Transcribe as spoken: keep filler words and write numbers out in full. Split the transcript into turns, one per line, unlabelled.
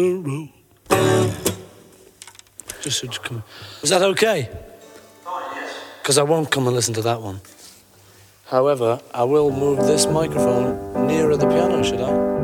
Just so you come. Was that okay?
Oh, yes.
Because I won't come and listen to that one. However, I will move this microphone nearer the piano, should I?